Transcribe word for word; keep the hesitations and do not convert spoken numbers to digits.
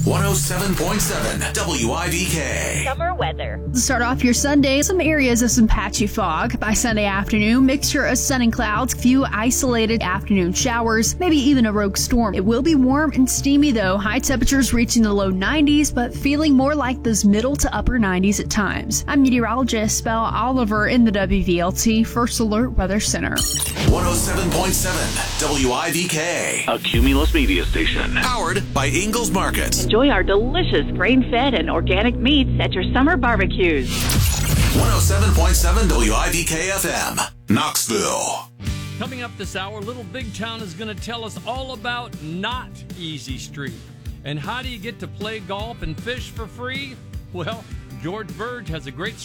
one oh seven point seven W I V K. Summer weather. To start off your Sunday, some areas of some patchy fog. By Sunday afternoon, mixture of sun and clouds, few isolated afternoon showers, maybe even a rogue storm. It will be warm and steamy though, high temperatures reaching the low nineties, but feeling more like those middle to upper nineties at times. I'm meteorologist Belle Oliver in the W V L T First Alert Weather Center. one oh seven point seven W I V K. A Cumulus media station. Powered by Ingalls Market. Enjoy our delicious grain-fed and organic meats at your summer barbecues. one oh seven point seven W I V K F M, Knoxville. Coming up this hour, Little Big Town is going to tell us all about Not Easy Street. And how do you get to play golf and fish for free? Well, George Burge has a great